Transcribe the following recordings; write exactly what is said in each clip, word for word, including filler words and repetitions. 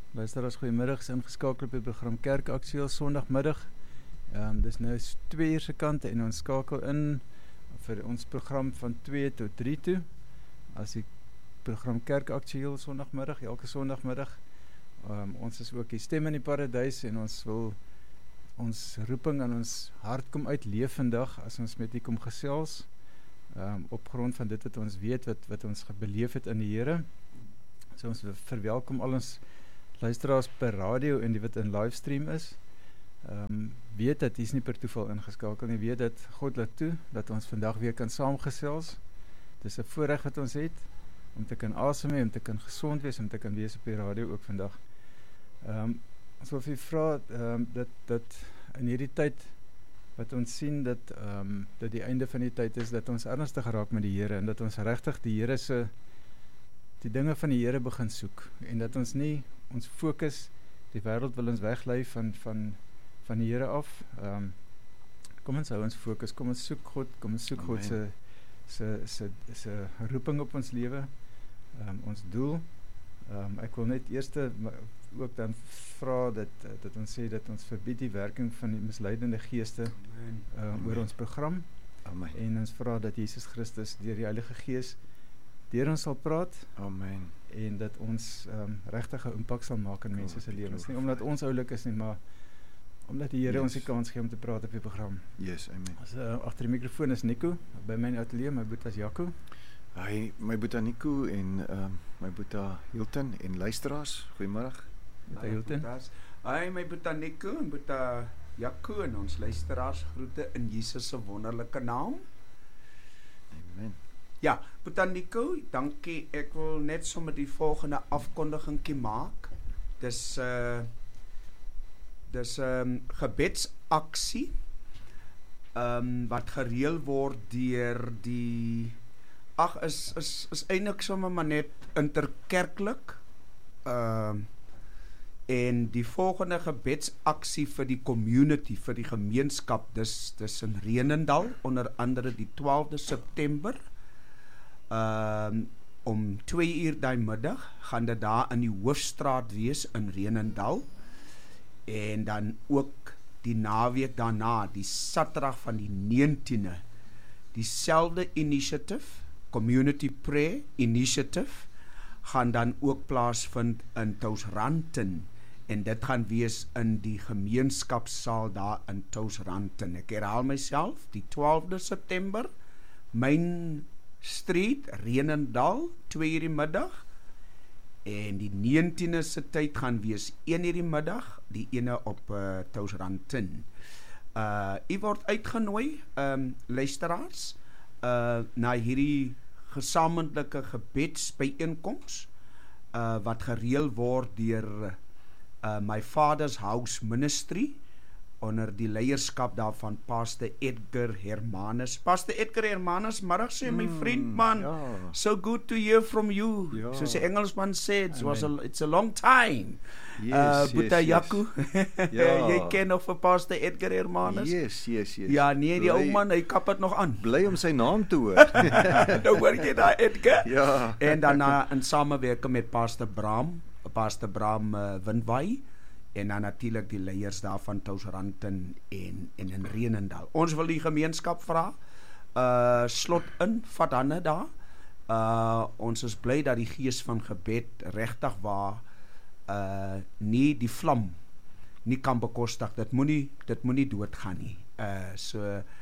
Luisteraars, goeiemiddag, is ingeskakel op die program Kerkaktueel Sondagmiddag. Um, dis nou twee uur se kant en ons skakel in vir ons program van twee tot drie toe. As die program Kerkaktueel Sondagmiddag, elke Sondagmiddag. Um, ons is ook die stem in die paradys en ons wil ons roeping aan ons hart kom uitleef vandag as ons met u kom gesels. Um, op grond van dit wat ons weet, wat, wat ons beleef het in die Here. So ons verwelkom al ons luisteraars per radio en die wat in livestream is. Um, weet dat is nie per toeval ingeskakel nie, weet dat God laat toe, dat ons vandag weer kan saamgesels. Dis 'n voorreg wat ons het, om te kan asem hê, om te kan gesond wees, om te kan wees op die radio ook vandag. Um, ons wil vir u vra, um, dat, dat in hierdie tyd, wat ons sien, dat, um, dat die einde van die tyd is, dat ons ernstig raak met die Here, en dat ons regtig die Here se, die dinge van die Here begin soek, en dat ons nie, ons fokus, die wêreld wil ons weglei van, van, van die Here af. Um, kom ons hou ons fokus, kom ons soek God, kom ons soek Amen. God se, se, se, se roeping op ons lewe, um, ons doel. Um, ek wil net eerst ook dan vra dat, dat ons sê dat ons verbied die werking van die misleidende geeste uh, oor ons program. Amen. En ons vra dat Jesus Christus deur die Heilige Gees deur ons sal praat. Amen. En dat ons um, regtig 'n impak sal maak in mense se lewens. Nie omdat ons oulik is nie, maar omdat die Here yes. ons die kans gee om te praat op die program. Yes, amen. As, uh, agter die mikrofoon is Nico, by my atelier, my boetie is Jaco. Hi, my boetie Nico en um, my boetie Hilton en luisteraars, goeiemiddag. Boetie Hilton. Hi, my boetie Nico en boetie Jaco en ons luisteraars, groete in Jesus se wonderlike naam. Amen. Ja, boetie Nico, dankie. Ek wil net sommer die volgende afkondigingkie maak. Dis uh dis 'n um, gebedsaksie um, wat gereël word deur die ag is is is eintlik sommer maar net interkerklik. Ehm uh, en die volgende gebedsaksie vir die community, vir die gemeenskap, dis dis in Renendal, onder andere die twaalfde September. Um, om twee uur daai middag gaan dit daar in die Hoofstraat wees in Renendal. En dan ook die naweek daarna, die Saterdag van die negentiende, dieselfde initiative, Community Prayer Initiative, gaan dan ook plaasvind in Touwsranten. En dit gaan wees in die gemeenskapssaal daar in Touwsranten. Ek herhaal myself, die twaalfde September, Main Street, Renendal, twee uur die middag. En die negentiende se tyd gaan wees een uur die middag, die ene op uh, Touwsranten. Uh, u word uitgenooi, um, luisteraars, uh, na hierdie gesamentlike gebedsbyeenkoms, uh, wat gereël word deur uh, my Father's House Ministry, onder die leierskap daarvan Pastor Edgar Hermanus. Pastor Edgar Hermanus, middag sê my vriend man, ja. So good to hear from you. Ja. Soos die Engelsman sê, it was a, it's a long time. Yes, uh, yes, Boetie yes. Jaco, Ja. jy ken nog vir Pastor Edgar Hermanus? Yes, yes, yes. Ja, nee, die Bly, ou man, hy kap het nog aan. Bly om sy naam te hoor. Nou hoor jy daar, Edgar. Ja. En daarna in samewerking met Pastor Bram, Pastor Bram uh, Windwy, en dan natuurlik die leiers daar van Touwsranten en, en in Renendal. Ons wil die gemeenskap vra, uh, slot in, vat hande daar. Uh, ons is bly dat die gees van gebed regtig waar uh, nie die vlam nie kan bekostig. Dit moenie dit moenie doodgaan nie. Uh, so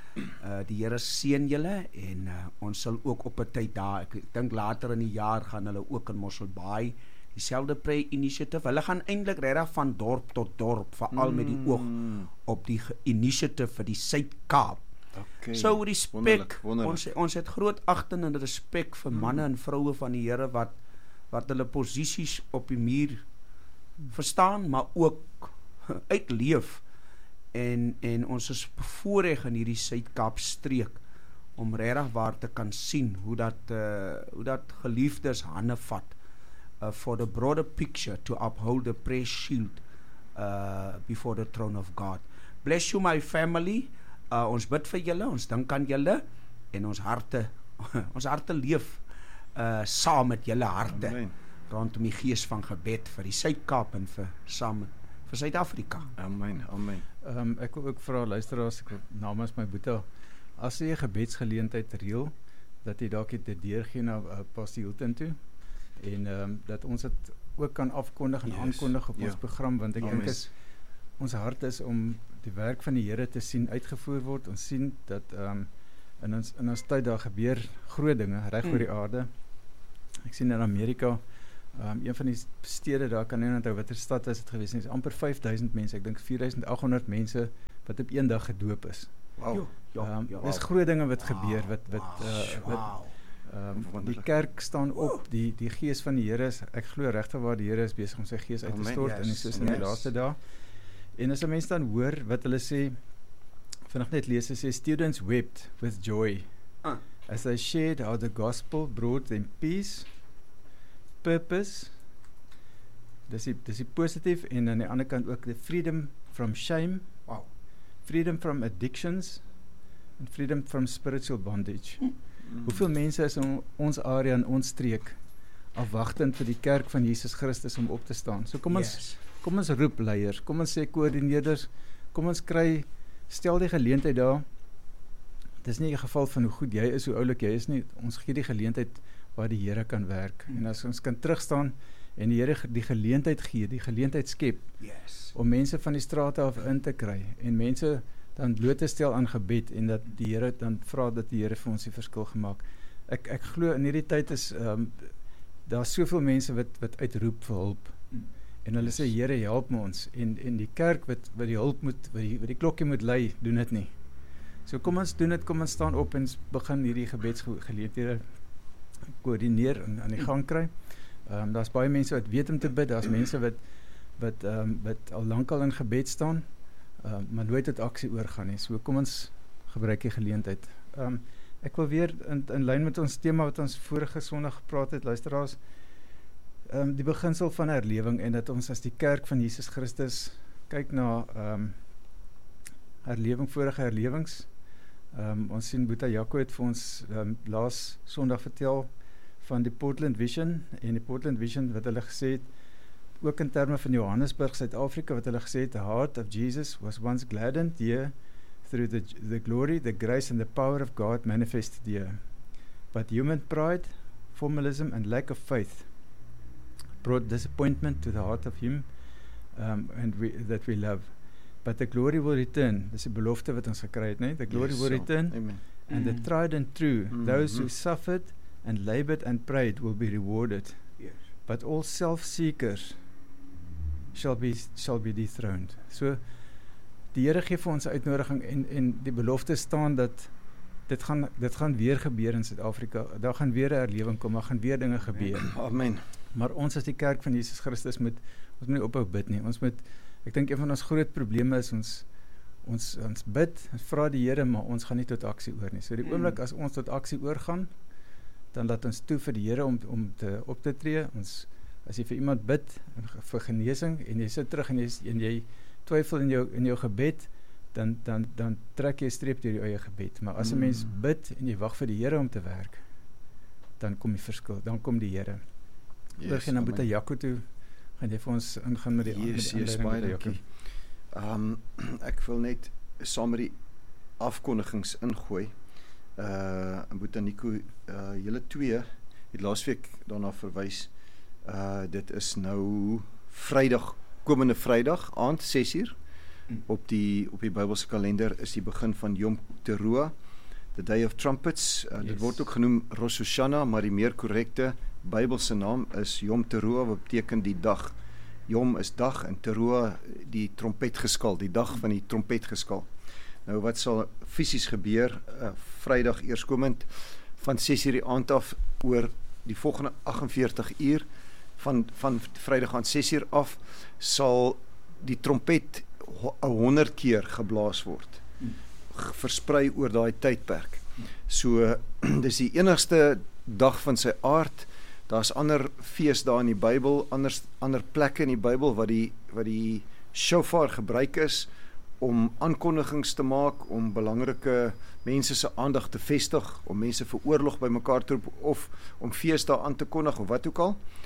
uh, die Here seën julle en uh, ons sal ook op 'n tyd daar, ek, ek dink later in die jaar gaan hulle ook in Mosselbaai dieselfde Prayer Initiative. Hulle gaan eintlik regtig van dorp tot dorp, veral mm. met die oog op die initiative vir die Suid-Kaap. Okay. So respek, wonderlik, wonderlik. Ons, ons het groot agting en respek vir mm. manne en vroue van die Here wat, wat hulle posisies op die muur verstaan, maar ook uitleef. En, en ons is bevoorreg in hierdie Suid-Kaap streek om regtig waar te kan sien hoe dat, uh, hoe dat geliefdes hande vat uh, for the broader picture to uphold the prayer shield uh, before the throne of God. Bless you my family. Uh, ons bid vir julle, ons dink aan julle en ons harte, ons harte leef uh, saam met julle harte. Amen. rondom die gees van gebed vir die Suid-Kaap en vir saam vir Suid-Afrika. Amen, amen. Um, ek wil ook vra luisteraars, ek wil namens my boeta, as jy 'n gebedsgeleentheid reël, dat jy dalk dit deurgee na uh, Pastor Hilton toe, en um, dat ons dit ook kan afkondig en Yes, aankondig op ja. ons program, want ek Amen. dink is ons hart is om die werk van die Here te sien uitgevoer word. Ons sien dat um, in ons in ons tyd daar gebeur groot dinge reg Mm. oor die aarde. Ek sien in Amerika, um, een van die stede daar, kan nie onthou watter stad is dit gewees nie, is amper vyf duisend mense, ek dink vier duisend agt honderd mense wat op een dag gedoop is. Wow. Ja, Um, ja. dis groot dinge wat gebeur, wat wat Wow, uh, wat wow. Um, die Wonderlik. kerk staan op, die die gees van die Here is, ek glo regtig waar die Here is besig om sy gees uit te Amen. stort, Yes, en nie soos in die yes. laaste dae. En as 'n mens dan hoor wat hulle sê, vinnig net lees, hulle sê students wept with joy Ah. as they shared how the gospel brought them peace, purpose, dis die, dis die positief, en aan die ander kant ook the freedom from shame, Wow. freedom from addictions, and freedom from spiritual bondage. Mm. Hoeveel mense is in ons area en ons streek afwagtend vir die kerk van Jesus Christus om op te staan? So kom ons Yes. kom ons roep leiers, kom ons sê koördineerders, kom ons kry, stel die geleentheid daar. Dit is nie 'n geval van hoe goed jy is, hoe oulik jy is nie. Ons gee die geleentheid waar die Here kan werk. Hmm. En as ons kan terugstaan en die Here die geleentheid gee, die geleentheid skep Yes. om mense van die strate af in te kry en mense dan bloot te stel aan gebed, en dat die Here dan vra dat die Here vir ons die verskil gemaak. Ek ek glo in hierdie tyd is um, daar soveel mense wat wat uitroep vir hulp. Mm. En hulle sê Here, help my ons, en en die kerk wat wat die hulp moet wat die wat die klokkie moet lui, doen dit nie. So kom ons doen dit, kom ons staan op en s- begin hierdie gebedsgeleenthede koördineer en aan die gang kry. Ehm um, daar's baie mense wat weet om te bid, daar's mense wat wat ehm um, wat al lankal in gebed staan, ehm um, maar nooit tot aksie oorgaan nie. So kom ons gebruik die geleentheid. Ehm um, ek wil weer in in lyn met ons tema wat ons vorige Sondag gepraat het, luisteraars, ehm um, die beginsel van herlewing, en dat ons as die kerk van Jesus Christus kyk na ehm um, herlewing, vorige herlewings. Ehm um, ons sien Boeta Jaco het vir ons um, laas Sondag vertel van die Portland Vision, en die Portland Vision wat hulle gesê het, ook in terme van Johannesburg, Suid-Afrika, wat hulle gesê het, the heart of Jesus was once gladdened here through the, the glory, the grace and the power of God manifested here. But human pride, formalism and lack of faith brought disappointment to the heart of him um, and we, that we love. But the glory will return. Dis die belofte wat ons gekry het, nee? The glory Yes, will so, return, Amen. and the Mm. tried and true, Mm, those who mm. suffered and labored and prayed will be rewarded. Yes. But all self-seekers shall be shall be dethroned. So die Here gee vir ons 'n uitnodiging, en en die belofte staan dat dit gaan dit gaan weer gebeur in Suid-Afrika. Daar gaan weer 'n herlewing kom, daar gaan weer dinge gebeur. Amen. Maar ons as die kerk van Jesus Christus moet ons moet nie ophou bid nie. Ons moet, ek dink een van ons groot probleme is ons ons ons bid, ons vra die Here, maar ons gaan nie tot aksie oor nie. So die Mm. oomblik as ons tot aksie oorgaan, dan laat ons toe vir die Here om om te op te tree. Ons as jy vir iemand bid en ge- vir genesing, en jy sit terug en jy s- en jy twyfel in jou in jou gebed, dan dan dan trek jy 'n streep deur jou eie gebed. Maar as 'n mens Mm. bid en jy wag vir die Here om te werk, dan kom die verskil, dan kom die Here. Yes, Oorgeen na Boeta amen. Jaco toe, gaan jy vir ons ingaan met die Yes, met die yes, aanleiding, baie Boeta Jaco. dankie. Um, ek wil net saam met die afkondigings ingooi. Uh, Boeta Nico, uh, julle twee het laasweek daarna verwys. Uh, dit is nou Vrydag, komende Vrydag aand ses uur. Mm. Op die op die Bybelse kalender is die begin van Yom Teruah, the Day of Trumpets. Uh, dit Yes. word ook genoem Rosh Hashanah, maar die meer korrekte Bybelse naam is Yom Teruah, wat beteken die dag. Yom is dag en Teruah die trompetgeskal, die dag van die trompetgeskal. Nou wat sal fisies gebeur uh, Vrydag eerskomend van ses uur die aand af oor die volgende agt en veertig uur van van Vrydag aan ses uur af sal die trompet ho- honderd keer geblaas word. Mm. G- Versprei oor daai tydperk. So dis die enigste dag van sy aard. Daar's ander feesdae in die Bybel, anders ander plekke in die Bybel wat die wat die shofar gebruik is om aankondigings te maak, om belangrike mense se aandag te vestig, om mense vir oorlog bymekaar te roep of om feesdae aan te kondig of wat ook al.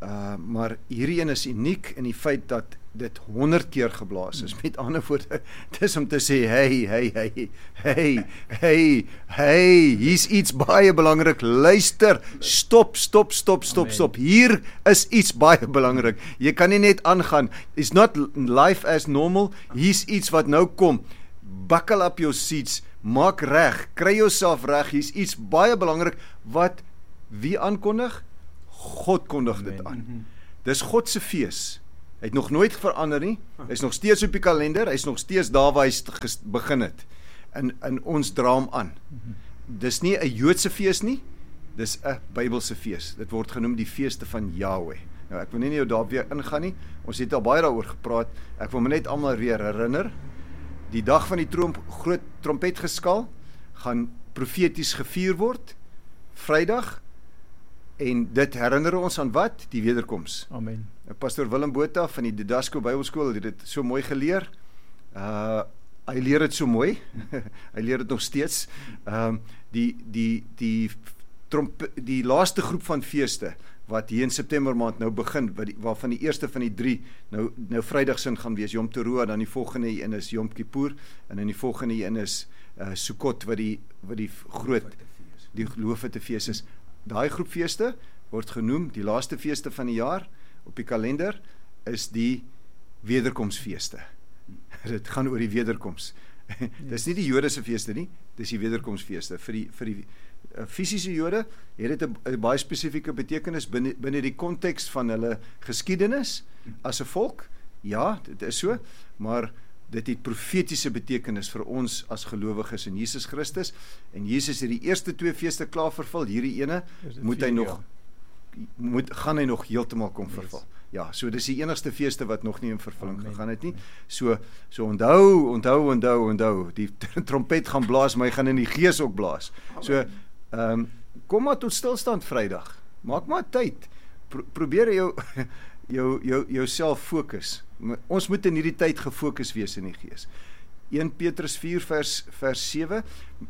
Uh, maar hierdie een is uniek in die feit dat dit honderd keer geblaas is. Met ander woorde, dit is om te sê, hey, hey, hey, hey, hey, hey, hier's iets baie belangrik, luister, stop, stop, stop, stop, Amen. stop, hier is iets baie belangrik, jy kan nie net aangaan, it's not life as normal, hier's iets wat nou kom, buckle up your seats, maak reg, kry jouself reg, hier's iets baie belangrik, wat wie aankondig? God kondig dit aan. Dis God se fees. Hy het nog nooit verander nie. Hy is nog steeds op die kalender, hy is nog steeds daar waar hy begin het. En, en ons dra hom aan. Dis nie 'n Joodse fees nie, dis 'n Bybelse fees. Dit word genoem die feeste van Yahweh. Nou ek wil nie nou daar weer ingaan nie. Ons het al baie daaroor gepraat. Ek wil my net almal weer herinner. Die dag van die tromp, groot trompetgeskal gaan profeties gevier word. Vrydag. En dit herinner ons aan wat? Die wederkoms. Amen. Pastor Willem Botha van die Didasco Bybelskool het dit so mooi geleer. Uh, hy leer dit so mooi. Hy leer dit nog steeds. Um, die die die tromp, die laaste groep van feeste wat hier in September maand nou begin, wat die, waarvan die eerste van die drie nou nou Vrydagsin gaan wees, Yom Teruah, dan die volgende een is Yom Kippur en dan die volgende een is uh, Sukkot wat die wat die groot die Loofete fees is. Daai groep feeste word genoem, die laaste feeste van die jaar op die kalender, is die wederkomsfeeste. Dit gaan oor die wederkoms. Dis nie die Jodese feeste nie, dis die wederkomsfeeste. Vir die, vir die uh, fisiese Jode het dit 'n baie spesifieke betekenis binne, binne die konteks van hulle geskiedenis as 'n volk. Ja, dit is so, maar dit het profetiese betekenis vir ons as gelowiges in Jesus Christus. En Jesus het die eerste twee feeste klaar vervul, hierdie ene moet hy nog moet gaan hy nog heeltemal kom vervul. Yes. Ja, so dis die enigste feeste wat nog nie in vervulling Amen. Gegaan het nie. So so onthou, onthou, onthou, onthou, die trompet gaan blaas, maar hy gaan in die gees ook blaas. Amen. So ehm um, kom maar tot stilstand Vrydag. Maak maar tyd. Pro, probeer jou jou jou jouself fokus. Ons moet in hierdie tyd gefokus wees in die gees. Eerste Petrus vier vers vers sewe,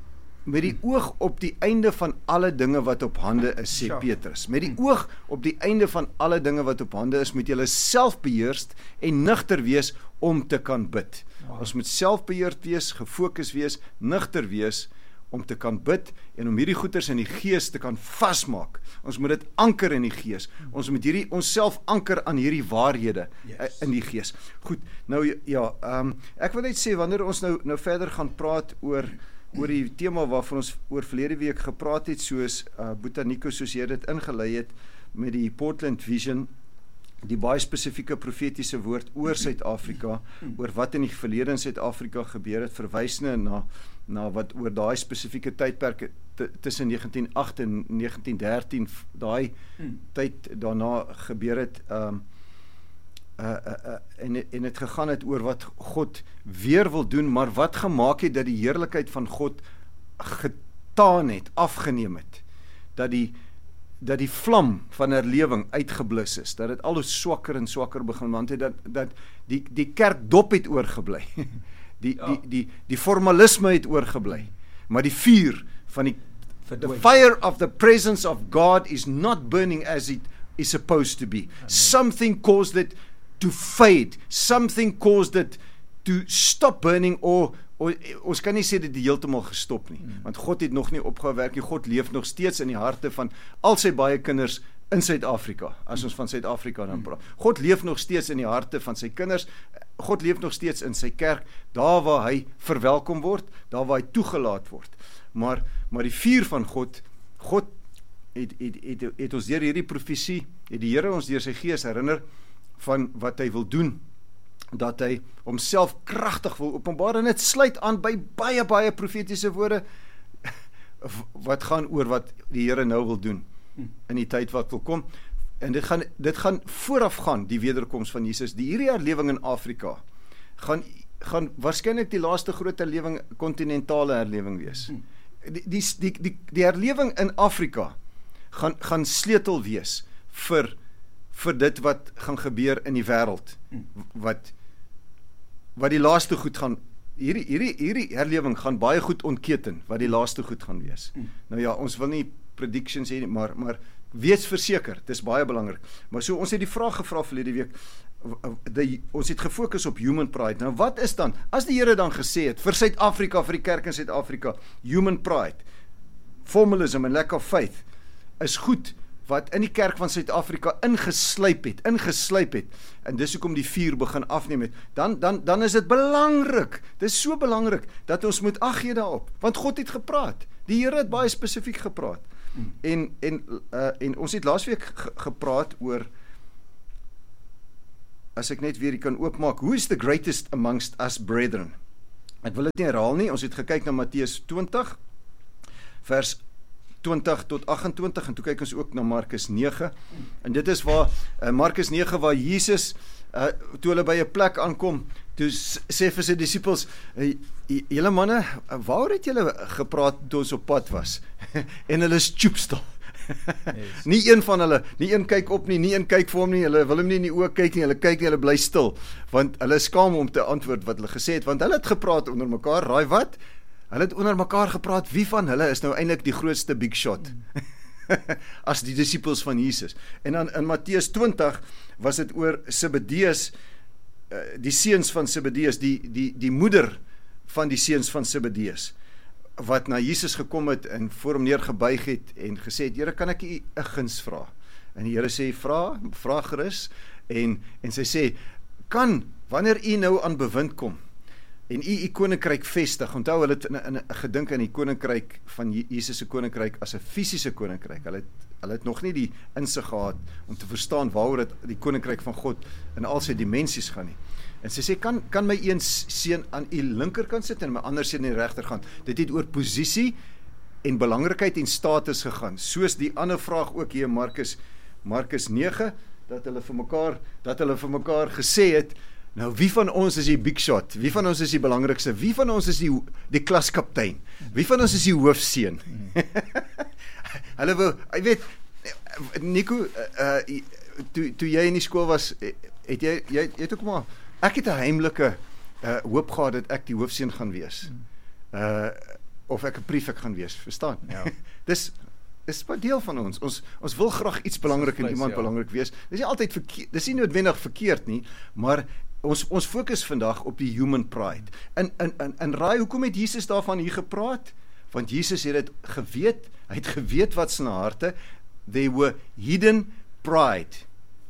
met die oog op die einde van alle dinge wat op hande is, sê Petrus. Met die oog op die einde van alle dinge wat op hande is, moet julle selfbeheerst en nugter wees om te kan bid. Wow. Ons moet selfbeheerd wees, gefokus wees, nugter wees om te kan bid en om hierdie goeders in die gees te kan vasmaak. Ons moet dit anker in die gees. Ons moet hierdie onsself anker aan hierdie waarhede yes. in die gees. Goed, nou ja, um, ek wil net sê wanneer ons nou nou verder gaan praat oor oor die tema waarvan ons oor verlede week gepraat het, soos uh, Boeta Nico, soos jy dit ingelei het met die Portland Vision, die baie spesifieke profetiese woord oor Suid-Afrika, oor wat in die verlede in Suid-Afrika gebeur het, verwysende na na wat oor daai spesifieke tydperke tussen negentien o agt en negentien dertien, daai hmm. tyd daarna gebeur het, um, uh, uh, uh, en, en het gegaan het oor wat God weer wil doen, maar wat gemaak het dat die heerlikheid van God getaan het, afgeneem het, dat die dat die vlam van herlewing uitgeblus is, dat het al hoe swakker en swakker begin, want het dat, dat die, die kerk dop het oorgeblei, die, ja. die, die, die formalisme het oorgeblei, maar die vuur van die, the fire of the presence of God is not burning as it is supposed to be. Amen. Something caused it to fade, something caused it to stop burning, or ons kan nie sê dit het heeltemal gestop nie, hmm. want God het nog nie opgewerk nie, God leef nog steeds in die harte van al sy baie kinders in Suid-Afrika, as ons van Suid-Afrika dan praat. God leef nog steeds in die harte van sy kinders, God leef nog steeds in sy kerk, daar waar hy verwelkom word, daar waar hy toegelaat word. Maar, maar die vuur van God, God het, het, het, het ons deur hierdie profesie, het die Here ons deur sy gees herinner van wat hy wil doen, dat hy homself kragtig wil openbaar, en het sluit aan by baie, baie profetiese woorde, wat gaan oor wat die Here nou wil doen, in die tyd wat wil kom, en dit gaan, dit gaan voorafgaan, die wederkoms van Jesus, die hierdie herlewing in Afrika, gaan, gaan waarskynlik die laaste groot herlewing, kontinentale herlewing wees. Die, die, die, die, die herlewing in Afrika, gaan, gaan sleutel wees, vir, vir dit wat gaan gebeur in die wêreld, wat, wat die laaste goed gaan, hierdie, hierdie, hierdie herlewing gaan baie goed ontketen, wat die laaste goed gaan wees. Nou ja, ons wil nie predictions hê, maar, maar Wees verseker, dit is baie belangrik. Maar so, ons het die vraag gevra verlede week, die, ons het gefokus op human pride. Nou wat is dan, as die Here dan gesê het, vir Suid-Afrika, vir die kerk in Suid-Afrika, human pride, formalism en lack of faith, is goed, wat in die kerk van Suid-Afrika ingeslyp het, ingeslyp het, en dis hoekom die vuur begin afneem het, dan, dan, dan is dit belangrik, dit is so belangrik, dat ons moet ag gee daarop, want God het gepraat, die Here het baie spesifiek gepraat, hmm. en, en, uh, en ons het laasweek ge gepraat oor, as ek net weer kan oopmaak, who is the greatest amongst us brethren? Ek wil dit nie herhaal nie, ons het gekyk na Matteus twintig, vers twintig tot agt-en-twintig, en toe kyk ons ook na Markus nege, en dit is waar, uh, Markus nege, waar Jesus, uh, toe hulle by 'n plek aankom, toe sê vir sy disippels, uh, julle manne, waar het julle gepraat toe ons op pad was? En hulle is stoepstil. Yes. Nie een van hulle, nie een kyk op nie, nie een kyk vir hom nie, hulle wil hom nie in die oë kyk nie, hulle kyk nie, hulle bly stil, want hulle skaam om te antwoord wat hulle gesê het, want hulle het gepraat onder mekaar, raai wat? Hulle het onder mekaar gepraat, wie van hulle is nou eintlik die grootste big shot? As die disippels van Jesus. En dan in Matteus twintig was dit oor Zebedeus, die seuns van Zebedeus, die, die, die moeder van die seuns van Zebedeus, wat na Jesus gekom het en voor hom neergebuig het en gesê het, Here, kan ek u 'n guns vra? En die Here sê, vra, vra gerus, en, en sy sê, kan, wanneer u nou aan bewind kom, en u u koninkryk vestig, onthou, hulle het in, in, in, gedink aan die koninkryk van Jesus se koninkryk as 'n fisiese koninkryk, hulle het, hulle het nog nie die insig gehad om te verstaan waaroor dit die koninkryk van God in al sy dimensies gaan nie. En sy sê, kan, kan my een seun aan u linkerkant sit en my ander seun aan die regterkant? Dit het oor posisie en belangrikheid en status gegaan, soos die ander vraag ook hier in Markus, Markus nege, dat hulle vir mekaar, dat hulle vir mekaar gesê het, nou wie van ons is die big shot, wie van ons is die belangrikste, wie van ons is die, die klaskaptein, wie van ons is die hoofseun? Hulle wou, jy weet, Nico, uh, uh, toe, toe jy in die skool was, het jy, jy, jy het ook maar, ek het 'n heimlike uh, hoop gehad dat ek die hoofseun gaan wees. Uh, of ek 'n prefek gaan wees, verstaan? Ja. Dis is maar deel van ons. Ons ons wil graag iets belangrik in iemand ja. belangrik wees. Dis nie altyd verkeerd, dis nie noodwendig verkeerd nie, maar ons ons fokus vandag op die human pride. En in in in raai, hoekom het Jesus daarvan hier gepraat? Want Jesus het dit geweet, hy het geweet wat in hulle harte. There were hidden pride,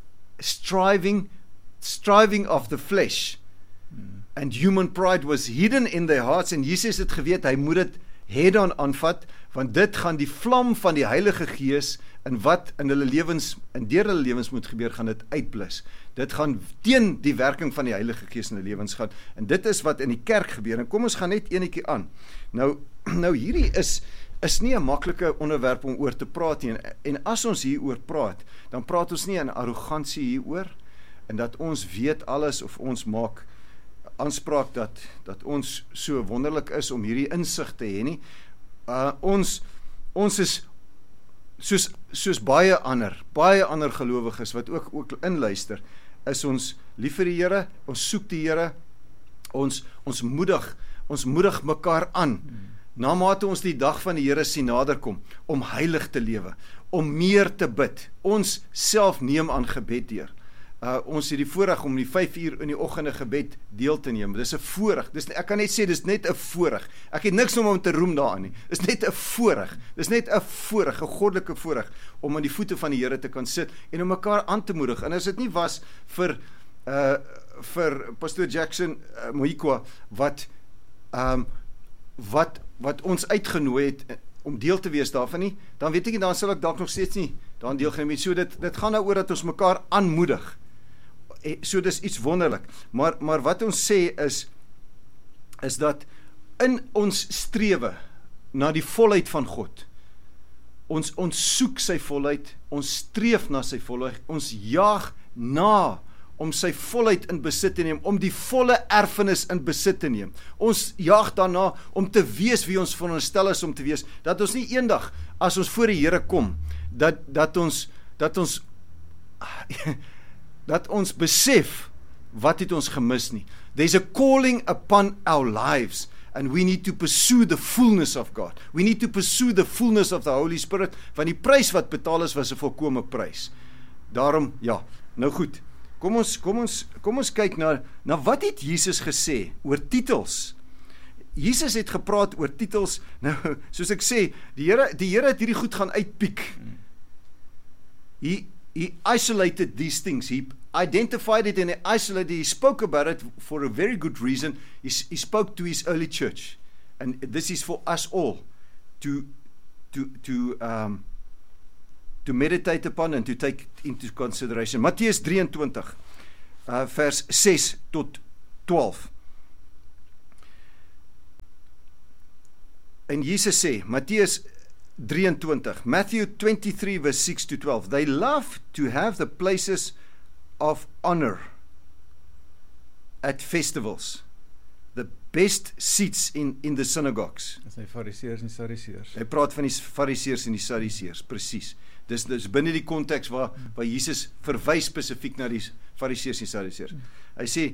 striving striving of the flesh, hmm. and human pride was hidden in their hearts, en Jesus het geweet, hy moet dit head-on aanvat, want dit gaan die vlam van die Heilige Gees, en wat in hulle lewens, in deur hulle lewens moet gebeur, gaan dit uitblus. Dit gaan teen die werking van die Heilige Gees in hulle lewens gaan, en dit is wat in die kerk gebeur, en kom ons gaan net enetjie aan. Nou, nou hierdie is, is nie 'n maklike onderwerp om oor te praat nie, en, en as ons hieroor praat, dan praat ons nie in arrogansie hieroor, en dat ons weet alles, of ons maak aanspraak dat, dat ons so wonderlik is om hierdie insig te hê nie. Uh, ons, ons is soos, soos baie ander, baie ander gelowiges wat ook, ook inluister, is ons lief vir die Here, ons soek die Here, ons, ons moedig, ons moedig mekaar aan, na mate ons die dag van die Here sien naderkom, om heilig te lewe, om meer te bid, ons self neem aan gebed deur. Uh, ons het die voorreg om die vyf uur in die oggende gebed deel te neem. Dis 'n voorreg. Dis, ek kan net sê, dis net 'n voorreg. Ek het niks om om te roem daaraan nie. Dis net 'n voorreg. Dis net 'n voorreg, 'n goddelike voorreg, om aan die voete van die Here te kan sit, en om mekaar aan te moedig. En as dit nie was vir, uh, vir Pastor Jackson uh, Mohikwa, wat, um, wat, wat ons uitgenooi het, om deel te wees daarvan nie, dan weet ek nie, dan sal ek dalk nog steeds nie, dan deelgeneem het. So dit, dit gaan nou oor dat ons mekaar aanmoedig. So dis iets wonderlik, maar, maar wat ons sê is, is dat in ons strewe na die volheid van God, ons, ons soek sy volheid, ons streef na sy volheid, ons jaag na om sy volheid in besit te neem, om die volle erfenis in besit te neem. Ons jaag daarna om te wees wie ons veronderstel is om te wees, dat ons nie eendag, as ons voor die Here kom, dat, dat ons, dat ons, dat ons besef, wat het ons gemis nie. There's a calling upon our lives, and we need to pursue the fullness of God. We need to pursue the fullness of the Holy Spirit, want die prys wat betaal is, was 'n volkomme prys. Daarom, ja, nou goed, kom ons, kom ons, kom ons kyk na, na wat het Jesus gesê oor titels. Jesus het gepraat oor titels, nou, soos ek sê, die Here, die Here het hierdie goed gaan uitpiek. He, he isolated these things, he identified it and he isolated it, he spoke about it for a very good reason. He, he spoke to his early church, and this is for us all to, to, to, um, to meditate upon and to take into consideration. Matteus drieëntwintig, uh, vers ses tot twaalf. En Jesus sê, Matteus drieëntwintig, Matthew twenty-three verse six to twelve, they love to have the places of honor at festivals, the best seats in, in the synagogues. Dis die fariseërs en die sadiseërs. Hy praat van die fariseërs en die sadiseërs, presies. Dis, dis binne die konteks waar, waar Jesus verwys spesifiek na die fariseërs en die sadiseërs. Hy sê,